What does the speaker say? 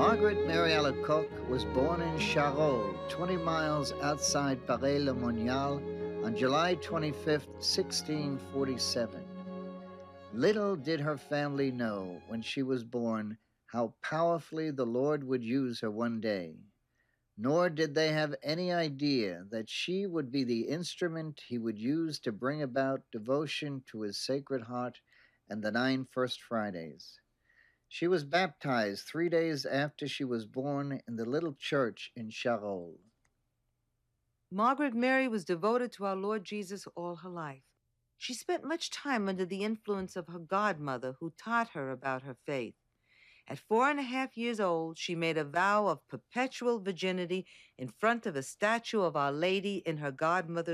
Margaret Mary Alacoque was born in Charolles, 20 miles outside Paray-le-Monial, on July 25, 1647. Little did her family know when she was born how powerfully the Lord would use her one day, nor did they have any idea that she would be the instrument he would use to bring about devotion to his Sacred Heart and the 9 First Fridays. She was baptized 3 days after she was born in the little church in Charolles. Margaret Mary was devoted to our Lord Jesus all her life. She spent much time under the influence of her godmother, who taught her about her faith. At 4.5 years old, she made a vow of perpetual virginity in front of a statue of Our Lady in her godmother's